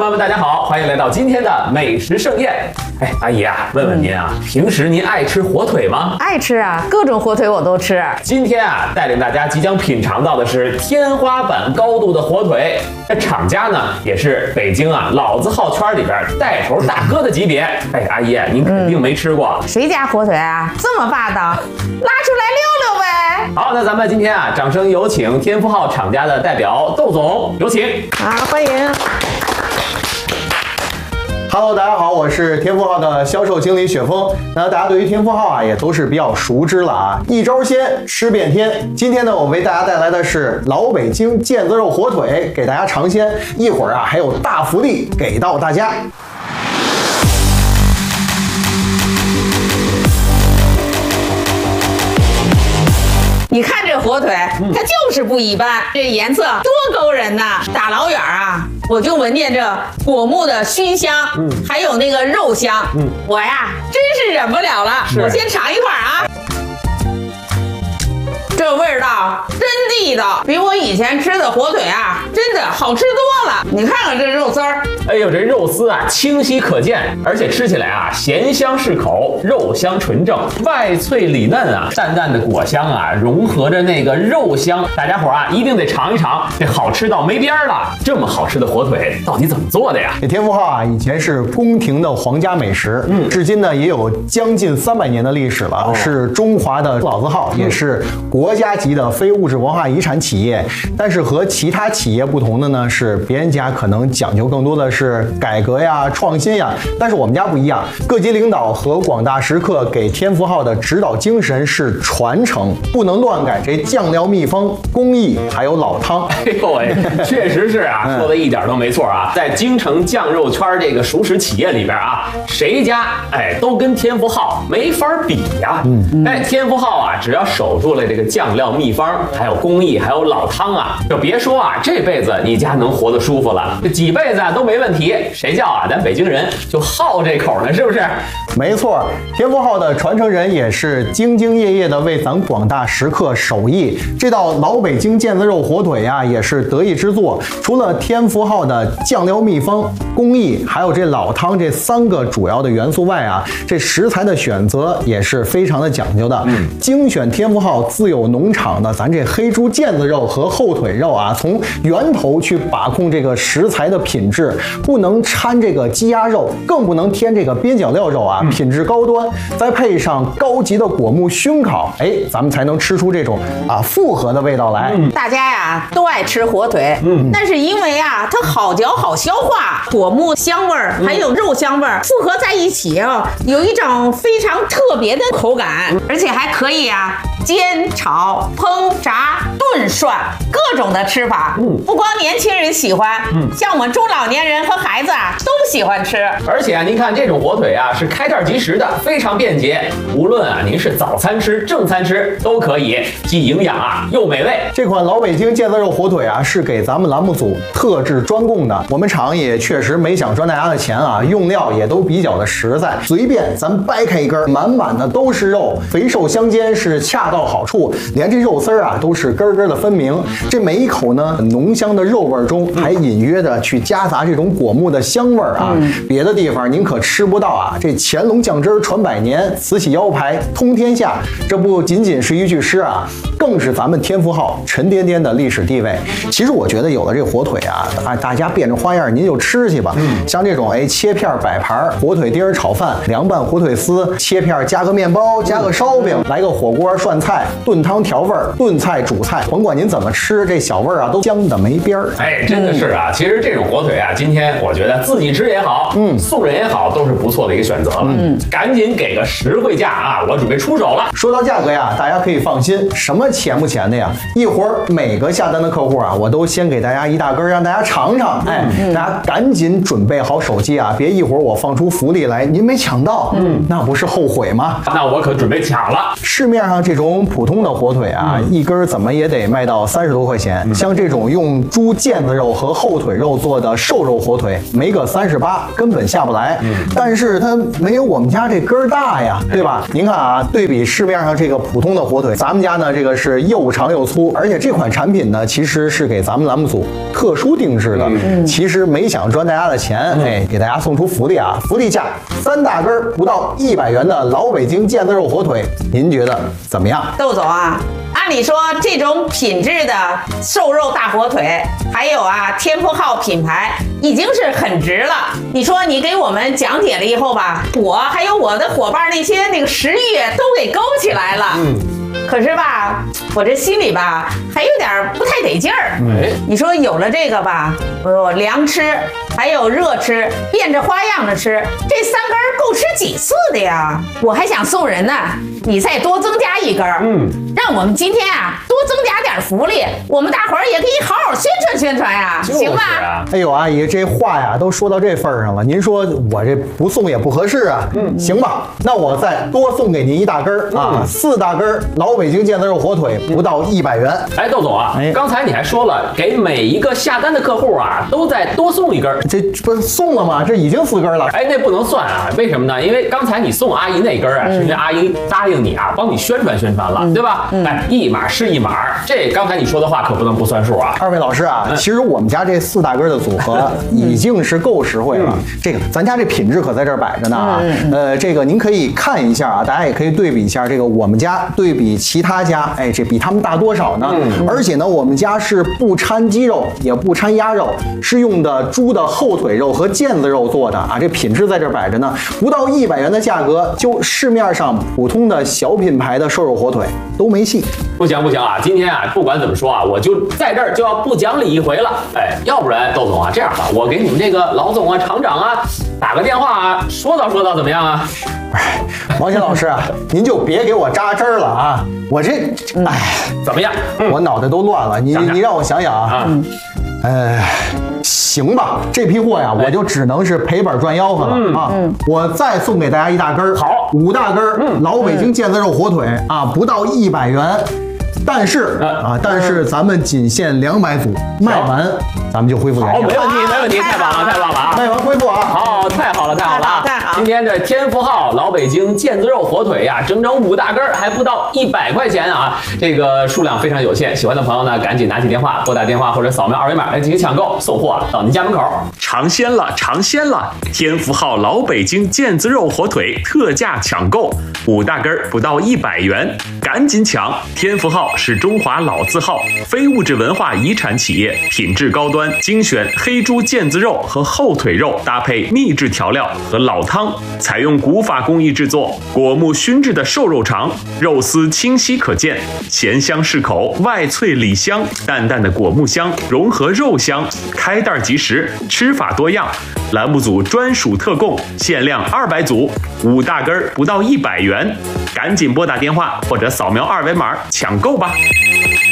友们，大家好，欢迎来到今天的美食盛宴。哎，阿姨啊，问问您啊，平时您爱吃火腿吗？ 爱吃啊，各种火腿我都吃。 今天啊，带领大家即将品尝到的是天花板高度的火腿。这厂家呢，也是北京啊老字号圈里边带头大哥的级别。哎，阿姨，您肯定没吃过。 谁家火腿啊，这么霸道？拉出来溜溜呗。 好，那咱们今天啊，掌声有请天福号厂家的代表窦总，有请。 好，欢迎。 Hello， 大家好，我是天福号的销售经理雪峰。那大家对于天福号啊也都是比较熟知了啊，一招鲜吃遍天。今天呢，我为大家带来的是老北京腱子肉火腿，给大家尝鲜。一会儿啊还有大福利给到大家。 你看这火腿，它就是不一般，这颜色多勾人呐！大老远啊，我就闻见这果木的熏香，还有那个肉香，我呀真是忍不了了。我先尝一块啊，这味道真地道，比我以前吃的火腿啊，真的好吃多了。你看看这肉丝儿， 哎呦，这肉丝啊清晰可见，而且吃起来啊咸香适口，肉香纯正，外脆里嫩啊，淡淡的果香啊融合着那个肉香，大家伙啊一定得尝一尝，这好吃到没边儿了。这么好吃的火腿到底怎么做的呀？ 这天福号啊以前是宫廷的皇家美食，至今呢也有将近300年的历史了，是中华的老字号，也是国家级的非物质文化遗产企业。但是和其他企业不同的呢，是别人家可能讲究更多的是改革呀、创新呀，但是我们家不一样。各级领导和广大食客给天福号的指导精神是传承，不能乱改这酱料秘方、工艺还有老汤。 哎呦喂，确实是啊，说的一点都没错啊。在京城酱肉圈这个熟食企业里边啊，谁家都跟天福号没法比呀。天福号啊，只要守住了这个酱料秘方，还有工艺，还有老汤啊，就别说啊，这辈子你家能活得舒服了，这几辈子啊都没问题。谁叫啊，咱北京人就好这口呢，是不是？ 没错，天福号的传承人也是兢兢业业的为咱广大食客手艺。这道老北京腱子肉火腿啊，也是得意之作。除了天福号的酱料秘方、工艺，还有这老汤这3个主要的元素外啊，这食材的选择也是非常的讲究的。精选天福号自有农场的咱这黑猪腱子肉和后腿肉啊，从源头去把控这个食材的品质，不能掺这个鸡鸭肉，更不能添这个边角料肉啊，品质高端，再配上高级的果木熏烤，咱们才能吃出这种复合的味道来。 大家呀都爱吃火腿，但是因为啊它好嚼好消化，果木香味儿还有肉香味儿复合在一起啊，有一种非常特别的口感，而且还可以啊煎、炒、烹、炸、炖、涮，各种的吃法。不光年轻人喜欢，像我们中老年人和孩子啊都喜欢吃。 而且啊，您看这种火腿啊是开袋即食的，非常便捷。无论啊您是早餐吃、正餐吃都可以，既营养啊又美味。 这款老北京腱子肉火腿啊是给咱们栏目组特制专供的，我们厂也确实没想赚大家的钱啊，用料也都比较的实在，随便咱掰开一根，满满的都是肉，肥瘦相间，是恰到好处，连这肉丝儿啊都是根根的分明。这每一口呢，浓香的肉味中还隐约的去夹杂这种果木的香味儿啊，别的地方您可吃不到啊。这乾隆酱汁传百年，慈禧腰排通天下，这不仅仅是一句诗啊，更是咱们天福号沉甸甸的历史地位。其实我觉得有了这火腿啊，大家变着花样您就吃去吧。像这种切片摆盘，火腿丁炒饭，凉拌火腿丝，切片加个面包，加个烧饼，来个火锅涮菜，炖汤调味儿，炖菜煮菜，甭管您怎么吃，这小味儿啊都香的没边儿。 真的是啊，其实这种火腿啊，今天我觉得自己吃也好，送人也好，都是不错的一个选择了。赶紧给个实惠价啊，我准备出手了。 说到价格呀，大家可以放心，什么钱不钱的呀，一会儿每个下单的客户啊，我都先给大家一大根，让大家尝尝。大家赶紧准备好手机啊，别一会儿我放出福利来，您没抢到，那不是后悔吗？ 那我可准备抢了。 市面上这种普通的火腿啊，一根怎么也得卖到30多块钱。像这种用猪腱子肉和后腿肉做的瘦肉火腿，没个38根本下不来。但是它没有我们家这根大呀，对吧？您看啊，对比市面上这个普通的火腿，咱们家呢这个是又长又粗，而且这款产品呢其实是给咱们栏目组特殊定制似的。其实没想赚大家的钱，哎，给大家送出福利啊！福利价3大根不到100元的老北京腱子肉火腿，您觉得怎么样？ 窦总啊，按理说这种品质的瘦肉大火腿，还有天福号品牌已经是很值了。你说你给我们讲解了以后吧，我还有我的伙伴那些食欲都给勾起来了。可是吧，我这心里吧还有点不太得劲儿。你说有了这个吧，凉吃，还有热吃，变着花样的吃，这3根够吃几次的呀？我还想送人呢，你再多增加1根，让我们今天多增加点福利，我们大伙儿也可以好好宣传宣传呀，行吧？ 哎呦，阿姨，这话呀都说到这份上了，您说我这不送也不合适啊。行吧，那我再多送给您1大根4大根老北京腱子肉火腿，不到100元。 哎，窦总啊，刚才你还说了，给每一个下单的客户都再多送1根， 这不是送了吗？这已经4根了。 哎，那不能算啊，为什么呢？因为刚才你送阿姨那根是因为阿姨答应你帮你宣传宣传了，对吧？哎，一码是一码，这刚才你说的话可不能不算数啊。 二位老师其实我们家这4大根的组合已经是够实惠了。这个咱家这品质可在这儿摆着呢这个您可以看一下大家也可以对比一下这个我们家对比其他家，哎，这比他们大多少呢？而且呢，我们家是不掺鸡肉，也不掺鸭肉，是用的猪的后腿肉和腱子肉做的这品质在这儿摆着呢，不到100元的价格，就市面上普通的小品牌的瘦肉火腿都没戏。 不行啊，今天不管怎么说我就在这儿就要不讲理一回了。哎，要不然窦总这样吧，我给你们这个老总厂长打个电话说道怎么样啊？ 王鑫老师您就别给我扎针儿了我这怎么样？ 我脑袋都乱了，你让我想想行吧，这批货我就只能是赔本赚吆喝了我再送给大家1大根， 好 ，5大根老北京腱子肉火腿不到100元。但是咱们仅限200组，卖完咱们就恢复原价。 好，没问题，太棒了卖完恢复好，太好了今天这天福号老北京腱子肉火腿整整5大根，还不到100块钱这个数量非常有限，喜欢的朋友呢，赶紧拿起电话，拨打电话或者扫描2维码来进行抢购，送货到您家门口。 尝鲜了！天福号老北京腱子肉火腿特价抢购，5大根不到100元，赶紧抢！天福号是中华老字号非物质文化遗产企业，品质高端，精选黑猪腱子肉和后腿肉，搭配秘制调料和老汤，采用古法工艺制作，果木熏制的瘦肉肠，肉丝清晰可见，咸香适口，外脆里香，淡淡的果木香融合肉香，开袋即食，吃法多样。栏目组专属特供，限量200组，5大根不到100元，赶紧拨打电话或者扫描2维码抢购吧。